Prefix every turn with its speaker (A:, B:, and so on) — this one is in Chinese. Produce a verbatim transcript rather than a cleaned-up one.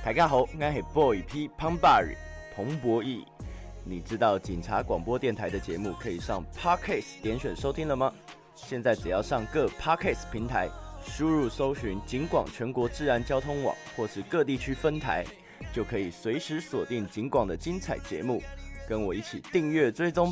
A: 大家好，我是 boy P 庞巴瑞彭博义。你知道警察广播电台的节目可以上 Podcast 点选收听了吗？现在只要上各 Podcast 平台，输入搜寻警广全国治安交通网或是各地区分台，就可以随时锁定警广的精彩节目，跟我一起订阅追踪